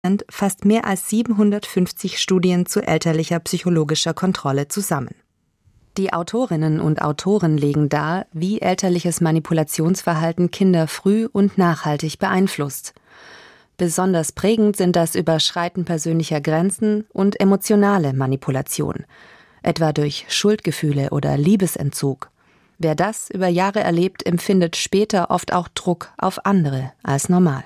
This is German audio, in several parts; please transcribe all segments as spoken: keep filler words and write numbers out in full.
fasst mehr als siebenhundertfünfzig Studien zu elterlicher psychologischer Kontrolle zusammen. Die Autorinnen und Autoren legen dar, wie elterliches Manipulationsverhalten Kinder früh und nachhaltig beeinflusst. Besonders prägend sind das Überschreiten persönlicher Grenzen und emotionale Manipulation, etwa durch Schuldgefühle oder Liebesentzug. Wer das über Jahre erlebt, empfindet später oft auch Druck auf andere als normal.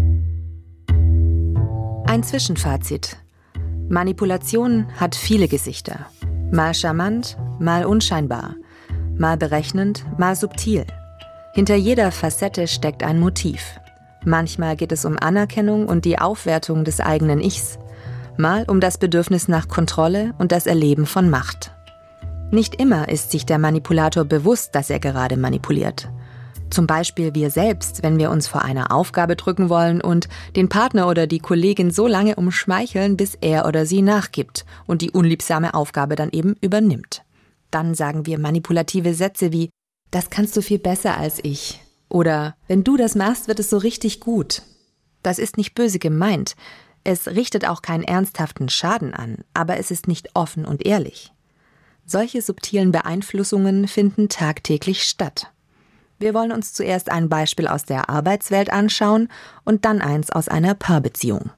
Ein Zwischenfazit. Manipulation hat viele Gesichter. Mal charmant, mal unscheinbar, mal berechnend, mal subtil. Hinter jeder Facette steckt ein Motiv. Manchmal geht es um Anerkennung und die Aufwertung des eigenen Ichs, mal um das Bedürfnis nach Kontrolle und das Erleben von Macht. Nicht immer ist sich der Manipulator bewusst, dass er gerade manipuliert. Zum Beispiel wir selbst, wenn wir uns vor einer Aufgabe drücken wollen und den Partner oder die Kollegin so lange umschmeicheln, bis er oder sie nachgibt und die unliebsame Aufgabe dann eben übernimmt. Dann sagen wir manipulative Sätze wie „Das kannst du viel besser als ich" oder „Wenn du das machst, wird es so richtig gut." Das ist nicht böse gemeint. Es richtet auch keinen ernsthaften Schaden an, aber es ist nicht offen und ehrlich. Solche subtilen Beeinflussungen finden tagtäglich statt. Wir wollen uns zuerst ein Beispiel aus der Arbeitswelt anschauen und dann eins aus einer Paarbeziehung.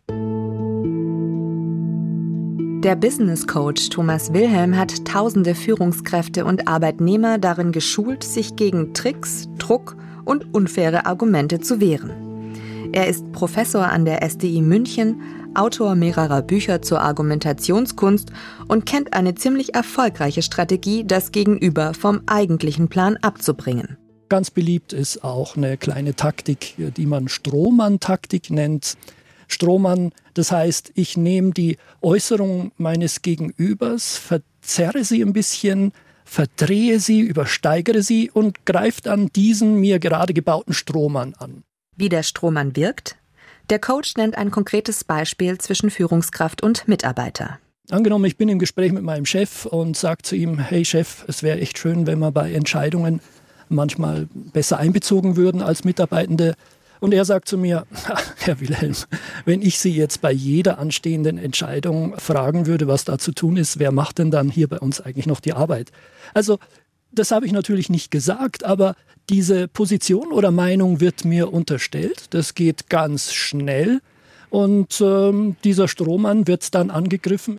Der Business Coach Thomas Wilhelm hat tausende Führungskräfte und Arbeitnehmer darin geschult, sich gegen Tricks, Druck und unfaire Argumente zu wehren. Er ist Professor an der S D I München, Autor mehrerer Bücher zur Argumentationskunst und kennt eine ziemlich erfolgreiche Strategie, das Gegenüber vom eigentlichen Plan abzubringen. Ganz beliebt ist auch eine kleine Taktik, die man Strohmann-Taktik nennt. Strohmann, das heißt, ich nehme die Äußerung meines Gegenübers, verzerre sie ein bisschen, verdrehe sie, übersteigere sie und greife dann diesen mir gerade gebauten Strohmann an. Wie der Strohmann wirkt? Der Coach nennt ein konkretes Beispiel zwischen Führungskraft und Mitarbeiter. Angenommen, ich bin im Gespräch mit meinem Chef und sage zu ihm, hey Chef, es wäre echt schön, wenn wir bei Entscheidungen manchmal besser einbezogen würden als Mitarbeitende. Und er sagt zu mir, Herr Wilhelm, wenn ich Sie jetzt bei jeder anstehenden Entscheidung fragen würde, was da zu tun ist, wer macht denn dann hier bei uns eigentlich noch die Arbeit? Also das habe ich natürlich nicht gesagt, aber diese Position oder Meinung wird mir unterstellt. Das geht ganz schnell und ähm, dieser Strohmann wird dann angegriffen.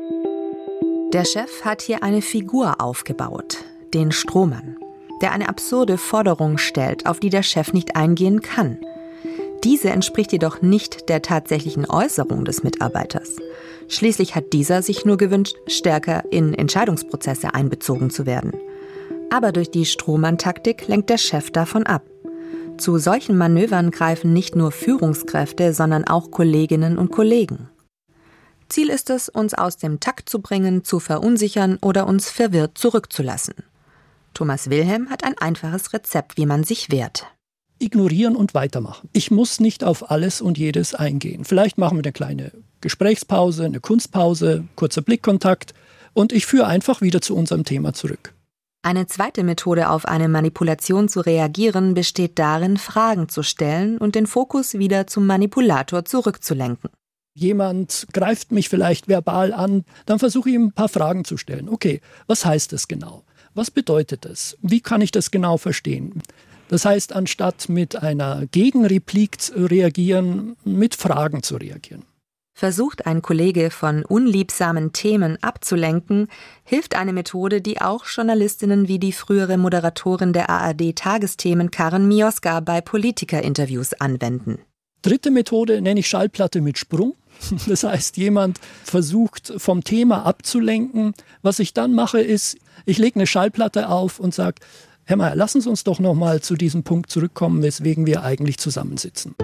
Der Chef hat hier eine Figur aufgebaut, den Strohmann, der eine absurde Forderung stellt, auf die der Chef nicht eingehen kann. Diese entspricht jedoch nicht der tatsächlichen Äußerung des Mitarbeiters. Schließlich hat dieser sich nur gewünscht, stärker in Entscheidungsprozesse einbezogen zu werden. Aber durch die Strohmann-Taktik lenkt der Chef davon ab. Zu solchen Manövern greifen nicht nur Führungskräfte, sondern auch Kolleginnen und Kollegen. Ziel ist es, uns aus dem Takt zu bringen, zu verunsichern oder uns verwirrt zurückzulassen. Thomas Wilhelm hat ein einfaches Rezept, wie man sich wehrt. Ignorieren und weitermachen. Ich muss nicht auf alles und jedes eingehen. Vielleicht machen wir eine kleine Gesprächspause, eine Kunstpause, kurzer Blickkontakt und ich führe einfach wieder zu unserem Thema zurück. Eine zweite Methode, auf eine Manipulation zu reagieren, besteht darin, Fragen zu stellen und den Fokus wieder zum Manipulator zurückzulenken. Jemand greift mich vielleicht verbal an, dann versuche ich ihm ein paar Fragen zu stellen. Okay, was heißt das genau? Was bedeutet das? Wie kann ich das genau verstehen? Das heißt, anstatt mit einer Gegenreplik zu reagieren, mit Fragen zu reagieren. Versucht ein Kollege von unliebsamen Themen abzulenken, hilft eine Methode, die auch Journalistinnen wie die frühere Moderatorin der A R D-Tagesthemen Karen Mioska bei Politikerinterviews anwenden. Dritte Methode nenne ich Schallplatte mit Sprung. Das heißt, jemand versucht vom Thema abzulenken. Was ich dann mache, ist, ich lege eine Schallplatte auf und sage, Herr Mayer, lassen Sie uns doch noch mal zu diesem Punkt zurückkommen, weswegen wir eigentlich zusammensitzen.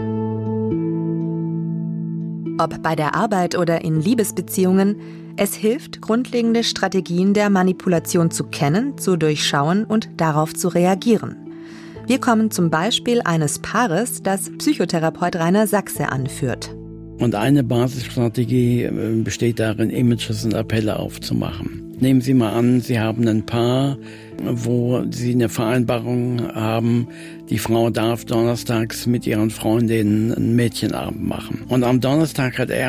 Ob bei der Arbeit oder in Liebesbeziehungen, es hilft, grundlegende Strategien der Manipulation zu kennen, zu durchschauen und darauf zu reagieren. Wir kommen zum Beispiel eines Paares, das Psychotherapeut Rainer Sachse anführt. Und eine Basisstrategie besteht darin, Images und Appelle aufzumachen. Nehmen Sie mal an, Sie haben ein Paar, wo Sie eine Vereinbarung haben, die Frau darf donnerstags mit ihren Freundinnen einen Mädchenabend machen. Und am Donnerstag hat er